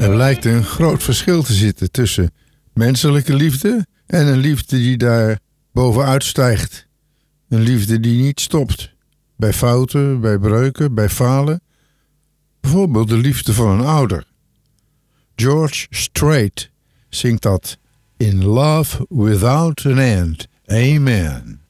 Er blijkt een groot verschil te zitten tussen menselijke liefde en een liefde die daar bovenuit stijgt. Een liefde die niet stopt. Bij fouten, bij breuken, bij falen. Bijvoorbeeld de liefde van een ouder. George Strait zingt dat in Love Without an End. Amen.